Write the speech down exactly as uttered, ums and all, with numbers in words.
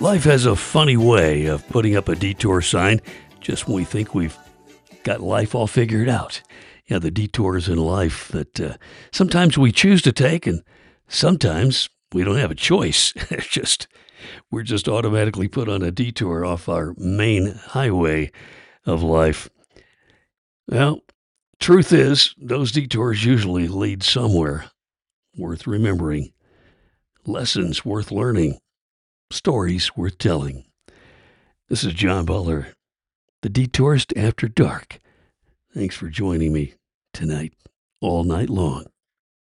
Life has a funny way of putting up a detour sign just when we think we've got life all figured out. Yeah, the detours in life that uh, sometimes we choose to take, and sometimes we don't have a choice. It's just we're just automatically put on a detour off our main highway of life. Well, truth is, those detours usually lead somewhere worth remembering, lessons worth learning, stories worth telling. This is John Butler, the Detourist After Dark. Thanks for joining me tonight, all night long.